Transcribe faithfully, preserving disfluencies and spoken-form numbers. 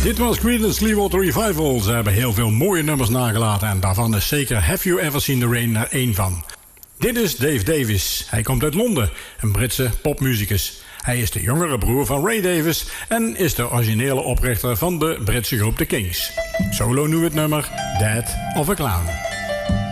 Dit was Creedence Clearwater Revival. Ze hebben heel veel mooie nummers nagelaten en daarvan is zeker Have You Ever Seen the Rain er één van. Dit is Dave Davies. Hij komt uit Londen, een Britse popmuzikus. Hij is de jongere broer van Ray Davies en is de originele oprichter van de Britse groep The Kings. Solo nu het nummer Dead of a Clown.